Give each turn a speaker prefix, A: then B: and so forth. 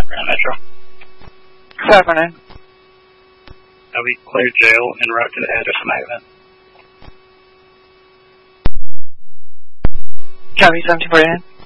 A: Grand Metro.
B: 509.
A: I'll be cleared jail en route to the address of my event.
B: Copy, 1749.